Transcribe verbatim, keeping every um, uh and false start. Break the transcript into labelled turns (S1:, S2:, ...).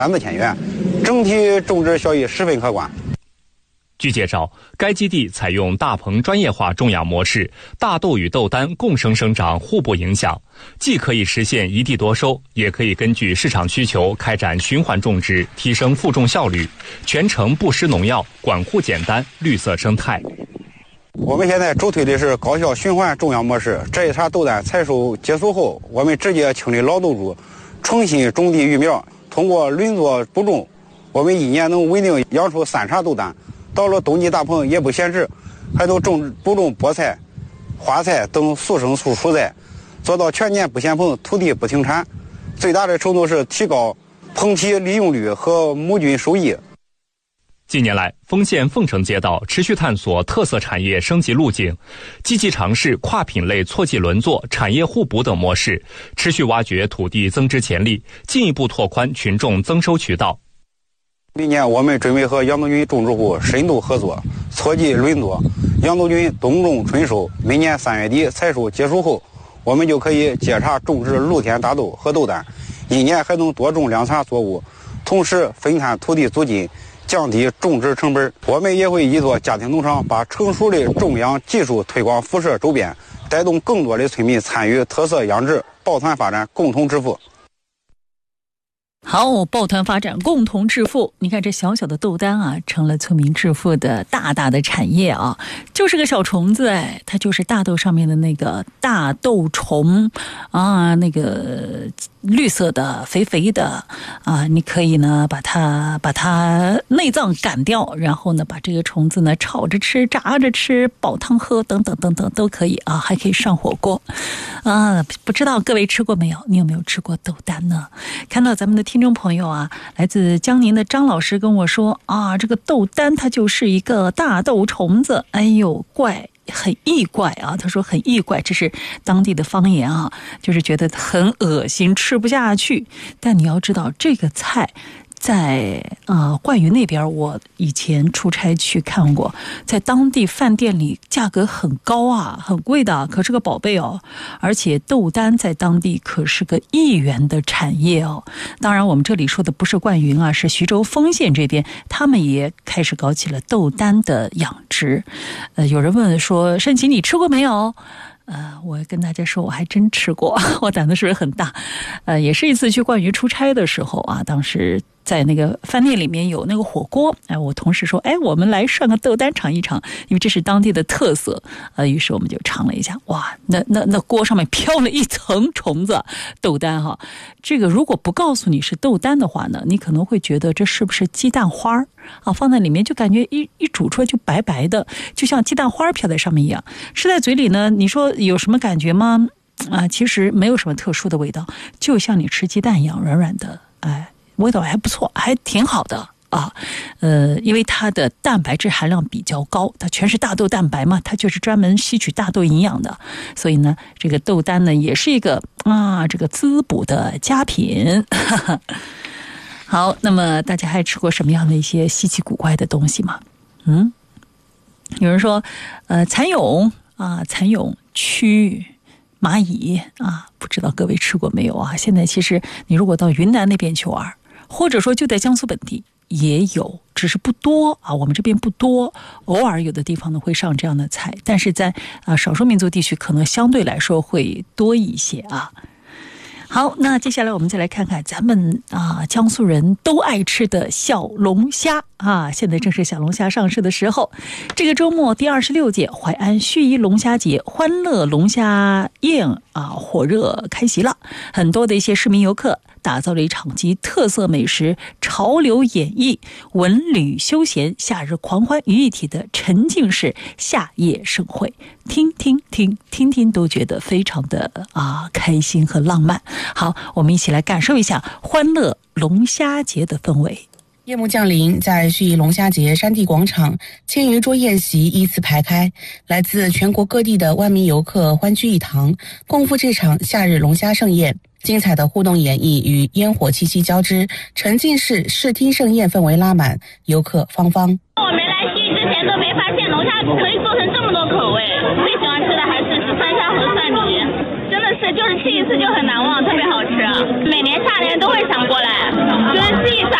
S1: 三四千元，整体种植效益十分可观。
S2: 据介绍，该基地采用大棚专业化种养模式，大豆与豆丹共生生长，互不影响，既可以实现一地多收，也可以根据市场需求开展循环种植，提升复种效率，全程不施农药，管护简单，绿色生态。
S1: 我们现在主推的是高效循环种养模式，这一茬豆丹采收结束后，我们直接清理老豆株，重新种地育苗，通过轮作补种，我们一年能稳定养出三茬豆丹。到了冬季大棚也不闲置，还都种补种菠菜、花菜等速生素蔬菜，做到全年不嫌棚，土地不停产。最大的程度是提高棚体利用率和亩均收益。
S2: 近年来，丰县凤城街道持续探索特色产业升级路径，积极尝试跨品类错季轮作、产业互补等模式，持续挖掘土地增值潜力，进一步拓宽群众增收渠道。
S1: 明年我们准备和杨东军种植户深度合作，错季轮作。杨东军冬种春收，每年三月底采收结束后，我们就可以接茬种植露天大豆和豆丹，一年还能多种两茬作物，同时分摊土地租金，降低种植成本。我们也会依托家庭农场，把成熟的种养技术推广辐射周边，带动更多的村民参与特色养殖，抱团发展，共同致富。
S3: 好，抱团发展，共同致富。你看这小小的豆丹啊，成了村民致富的大大的产业啊，就是个小虫子哎，它就是大豆上面的那个大豆虫啊，那个绿色的、肥肥的啊，你可以呢把它把它内脏赶掉，然后呢把这个虫子呢炒着吃、炸着吃、煲汤喝等等等等都可以啊，还可以上火锅啊。不知道各位吃过没有？你有没有吃过豆丹呢？看到咱们的听众朋友啊，来自江宁的张老师跟我说啊，这个豆丹它就是一个大豆虫子，哎呦怪。很异怪啊，他说很异怪，这是当地的方言啊，就是觉得很恶心，吃不下去。但你要知道，这个菜在呃灌云那边，我以前出差去看过，在当地饭店里价格很高啊，很贵的，可是个宝贝哦。而且豆丹在当地可是个亿元的产业哦。当然，我们这里说的不是灌云啊，是徐州丰县这边，他们也开始搞起了豆丹的养殖。呃，有人问说，盛琪你吃过没有？呃，我跟大家说，我还真吃过，我胆子是不是很大？呃，也是一次去灌云出差的时候啊，当时在那个饭店里面有那个火锅，哎，我同事说，哎，我们来涮个豆丹尝一尝，因为这是当地的特色。呃，于是我们就尝了一下，哇，那那那锅上面飘了一层虫子，豆丹哈。这个如果不告诉你是豆丹的话呢，你可能会觉得这是不是鸡蛋花啊？放在里面就感觉一一煮出来就白白的，就像鸡蛋花飘在上面一样。吃在嘴里呢，你说有什么感觉吗？啊，其实没有什么特殊的味道，就像你吃鸡蛋一样，软软的，哎。味道还不错，还挺好的啊，呃，因为它的蛋白质含量比较高，它全是大豆蛋白嘛，它就是专门吸取大豆营养的，所以呢，这个豆丹呢也是一个啊，这个滋补的佳品。好，那么大家还吃过什么样的一些稀奇古怪的东西吗？嗯，有人说，呃，蚕蛹啊，蚕蛹蛆。蚂蚁啊，不知道各位吃过没有啊？现在其实你如果到云南那边去玩，或者说就在江苏本地也有，只是不多啊，我们这边不多，偶尔有的地方呢会上这样的菜，但是在啊少数民族地区可能相对来说会多一些啊。好，那接下来我们再来看看咱们啊江苏人都爱吃的小龙虾啊，现在正是小龙虾上市的时候。这个周末第二十六届淮安盱眙龙虾节欢乐龙虾宴啊火热开席了，很多的一些市民游客打造了一场集特色美食、潮流演绎、文旅休闲、夏日狂欢于一体的沉浸式夏夜盛会，听听听听听都觉得非常的啊开心和浪漫。好，我们一起来感受一下欢乐龙虾节的氛围。
S4: 夜幕降临，在盱眙龙虾节山地广场，千余桌宴席依次排开，来自全国各地的万名游客欢聚一堂，共赴这场夏日龙虾盛宴。精彩的互动演绎与烟火气息交织，沉浸式视听盛宴氛围拉满，游客芳芳。